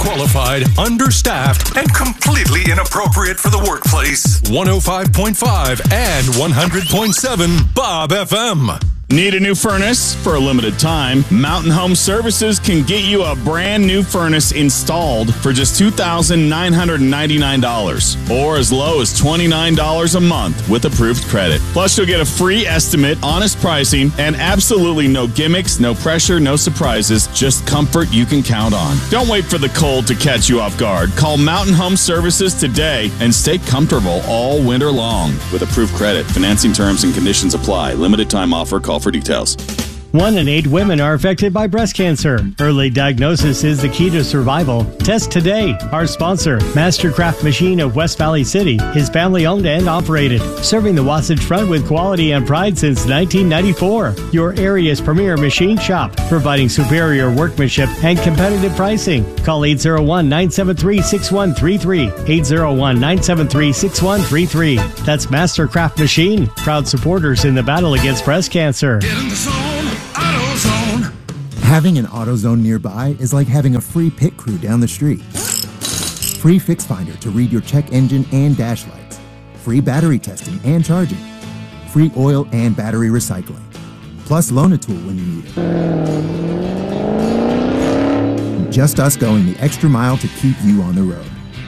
Overqualified, understaffed, and completely inappropriate for the workplace. 105.5 and 100.7 Bob FM. Need a new furnace? For a limited time, Mountain Home Services can get you a brand new furnace installed for just $2,999 or as low as $29 a month with approved credit. Plus, you'll get a free estimate, honest pricing, and absolutely no gimmicks, no pressure, no surprises, just comfort you can count on. Don't wait for the cold to catch you off guard. Call Mountain Home Services today and stay comfortable all winter long with approved credit. Financing terms and conditions apply. Limited time offer. Call for details. 1 in 8 women are affected by breast cancer. Early diagnosis is the key to survival. Test today. Our sponsor, Mastercraft Machine of West Valley City, is family owned and operated, serving the Wasatch Front with quality and pride since 1994. Your area's premier machine shop, providing superior workmanship and competitive pricing. Call 801-973-6133. 801-973-6133. That's Mastercraft Machine, proud supporters in the battle against breast cancer. Get in the zone. AutoZone. Having an AutoZone nearby is like having a free pit crew down the street. Free Fix Finder to read your check engine and dash lights. Free battery testing and charging. Free oil and battery recycling. Plus loan a tool when you need it. Just us going the extra mile to keep you on the road.